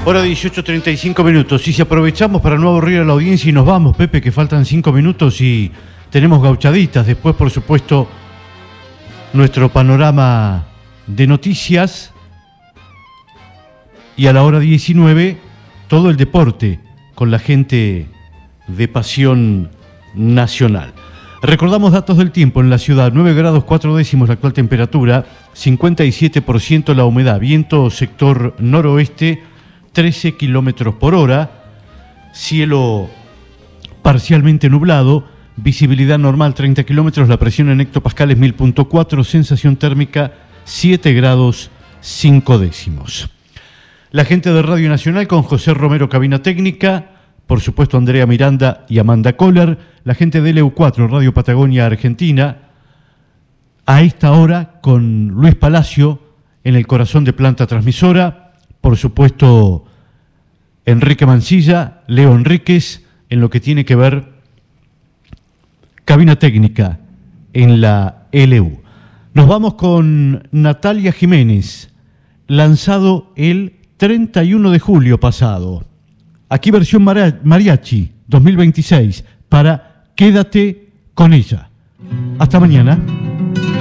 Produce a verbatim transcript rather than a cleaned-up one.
Hora dieciocho treinta y cinco minutos. Y si aprovechamos para no aburrir a la audiencia y nos vamos, Pepe, que faltan cinco minutos y tenemos gauchaditas. Después, por supuesto, nuestro panorama de noticias. Y a la hora diecinueve, todo el deporte con la gente de Pasión Nacional. Recordamos datos del tiempo en la ciudad: nueve grados cuatro décimos la actual temperatura, cincuenta y siete por ciento la humedad, viento sector noroeste, trece kilómetros por hora, cielo parcialmente nublado, visibilidad normal treinta kilómetros, la presión en hectopascales mil punto cuatro, sensación térmica siete grados cinco décimos. La gente de Radio Nacional con José Romero, cabina técnica, por supuesto Andrea Miranda y Amanda Kohler, la gente de L U cuatro, Radio Patagonia Argentina, a esta hora con Luis Palacio en el corazón de planta transmisora, por supuesto Enrique Mancilla, Leo Enríquez en lo que tiene que ver cabina técnica en la L U. Nos vamos con Natalia Jiménez, lanzado el treinta y uno de julio pasado. Aquí versión mariachi dos mil veintiséis para Quédate con ella. Hasta mañana.